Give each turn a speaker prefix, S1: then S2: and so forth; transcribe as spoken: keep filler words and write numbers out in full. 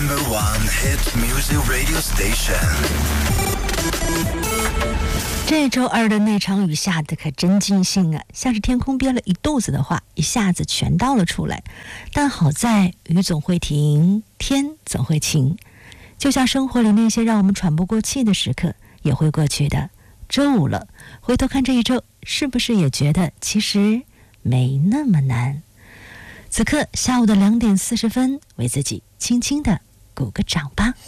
S1: number one hit music radio station。
S2: 这周二的那场雨下的可真尽兴啊，像是天空憋了一肚子的话，一下子全倒了出来。但好在雨总会停，天总会晴，就像生活里那些让我们喘不过气的时刻也会过去的。周五了，回头看这一周，是不是也觉得其实没那么难？此刻下午的两点四十分，为自己轻轻的鼓个掌吧。